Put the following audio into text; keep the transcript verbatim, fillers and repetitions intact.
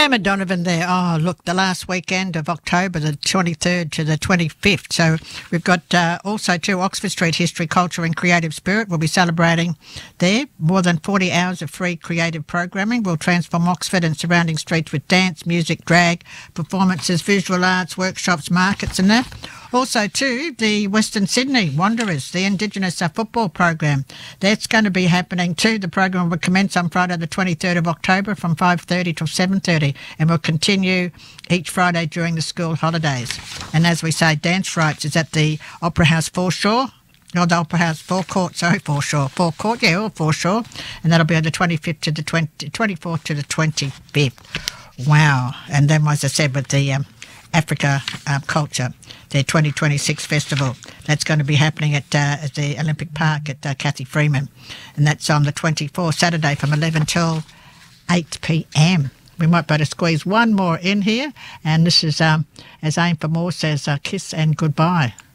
Emma Donovan there. Oh, look, the last weekend of October, the twenty-third to the twenty-fifth. So we've got uh, also too Oxford Street History, Culture and Creative Spirit. We'll be celebrating there. More than forty hours of free creative programming will transform Oxford and surrounding streets with dance, music, drag, performances, visual arts, workshops, markets and that. Also, too, the Western Sydney Wanderers, the Indigenous uh, football program. That's going to be happening too. The program will commence on Friday the twenty-third of October from five thirty till seven thirty and will continue each Friday during the school holidays. And as we say, Dance Rights is at the Opera House Foreshore. No, the Opera House Forecourt, sorry, Foreshore. Forecourt, yeah, or Foreshore. And that'll be on the twenty-fifth to the twenty, twenty-fourth to the twenty-fifth. Wow. And then, as I said, with the um, Africa uh, Culture, their twenty twenty-six festival. That's going to be happening at, uh, at the Olympic Park at uh, Cathy Freeman. And that's on the twenty-fourth, Saturday from eleven till eight p m. We might better squeeze one more in here. And this is, um, as Aim for More says, uh, kiss and goodbye.